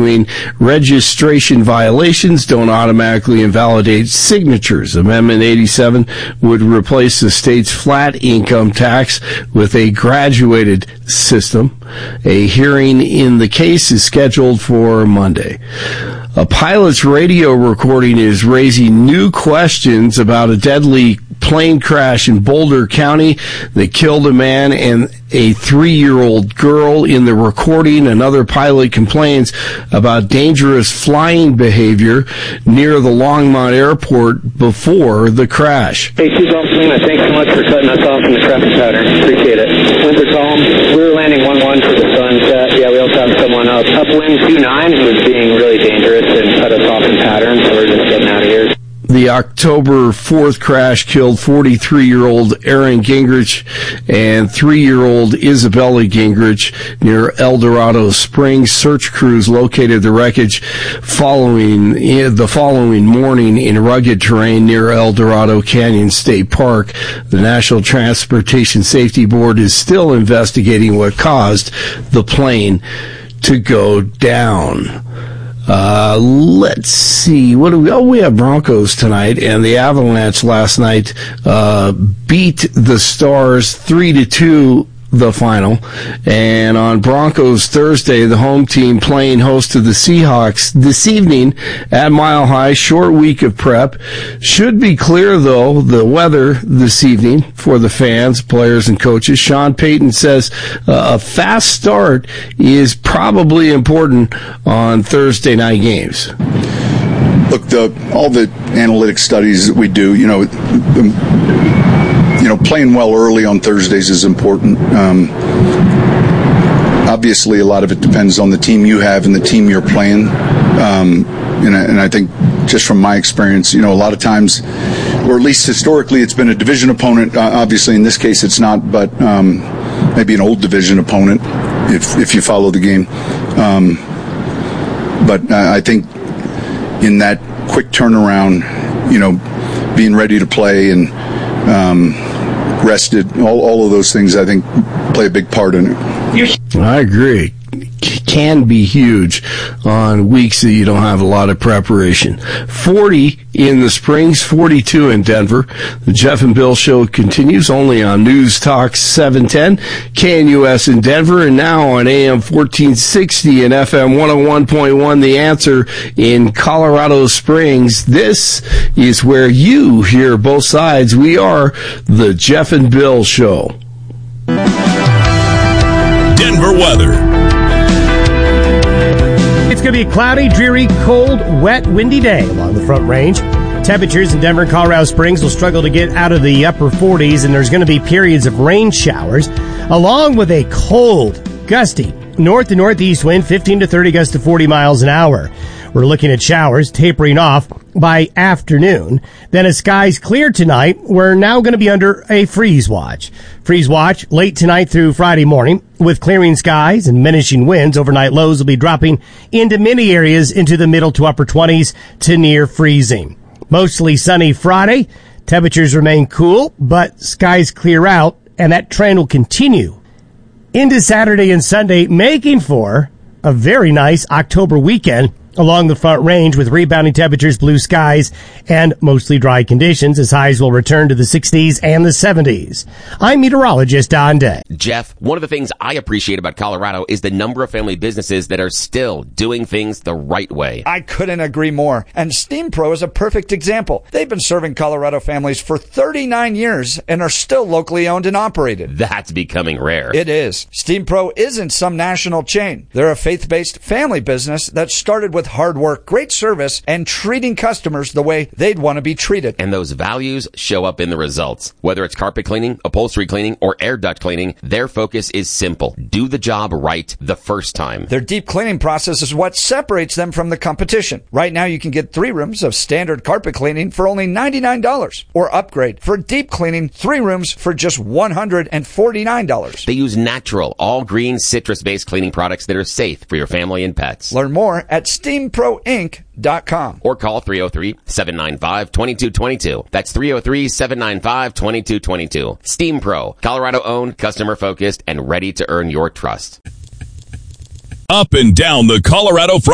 arguing registration violations don't automatically invalidate signatures. Amendment 87 would replace the state's flat income tax with a graduated system. A hearing in the case is scheduled for Monday. A pilot's radio recording is raising new questions about a deadly plane crash in Boulder County that killed a man and a 3-year-old girl. In the recording, another pilot complains about dangerous flying behavior near the Longmont Airport before the crash. Hey, Seagull Selena, thanks so much for cutting us off from the traffic pattern. Appreciate it. Winds are calm. We were landing 1-1 for the sunset. Yeah, we also have someone up. Upwind 2-9 who was being really dangerous and cut us off in pattern, so we're just getting out of here. The October 4th crash killed 43-year-old Aaron Gingrich and 3-year-old Isabella Gingrich near El Dorado Springs. Search crews located the wreckage the following morning in rugged terrain near El Dorado Canyon State Park. The National Transportation Safety Board is still investigating what caused the plane to go down. Let's see. We have Broncos tonight, and the Avalanche last night beat the Stars 3-2 the final. And on Broncos Thursday, the home team playing host to the Seahawks this evening at Mile High. Short week of prep. Should be clear, though, the weather this evening for the fans, players, and coaches. Sean Payton says a fast start is probably important on Thursday night games. Look, all the analytic studies that we do, playing well early on Thursdays is important. Obviously, a lot of it depends on the team you have and the team you're playing. And I think just from my experience, a lot of times, or at least historically, it's been a division opponent. Obviously, in this case, it's not, but maybe an old division opponent if you follow the game. But I think in that quick turnaround, being ready to play and rested, all of those things, I think, play a big part in it. I agree. Can be huge on weeks that you don't have a lot of preparation. 40 in the Springs, 42 in Denver. The Jeff and Bill Show continues only on News Talk 710, KNUS in Denver, and now on AM 1460 and FM 101.1, The Answer in Colorado Springs. This is where you hear both sides. We are the Jeff and Bill Show. Denver weather. It's going to be a cloudy, dreary, cold, wet, windy day along the Front Range. Temperatures in Denver and Colorado Springs will struggle to get out of the upper 40s, and there's going to be periods of rain showers, along with a cold, gusty north to northeast wind, 15 to 30 gusts to 40 miles an hour. We're looking at showers tapering off by afternoon. Then as skies clear tonight, we're now going to be under a freeze watch. Freeze watch late tonight through Friday morning with clearing skies and diminishing winds. Overnight lows will be dropping into many areas into the middle to upper 20s to near freezing. Mostly sunny Friday. Temperatures remain cool, but skies clear out, and that trend will continue into Saturday and Sunday, making for a very nice October weekend along the Front Range with rebounding temperatures, blue skies, and mostly dry conditions as highs will return to the 60s and the 70s. I'm meteorologist Don Day. Jeff, one of the things I appreciate about Colorado is the number of family businesses that are still doing things the right way. I couldn't agree more. And Steam Pro is a perfect example. They've been serving Colorado families for 39 years and are still locally owned and operated. That's becoming rare. It is. Steam Pro isn't some national chain. They're a faith-based family business that started with hard work, great service, and treating customers the way they'd want to be treated. And those values show up in the results. Whether it's carpet cleaning, upholstery cleaning, or air duct cleaning, their focus is simple. Do the job right the first time. Their deep cleaning process is what separates them from the competition. Right now, you can get 3 rooms of standard carpet cleaning for only $99, or upgrade for deep cleaning 3 rooms for just $149. They use natural, all-green, citrus-based cleaning products that are safe for your family and pets. Learn more at SteamProInc.com. Or call 303-795-2222. That's 303-795-2222. Steam Pro, Colorado-owned, customer-focused, and ready to earn your trust. Up and down the Colorado front.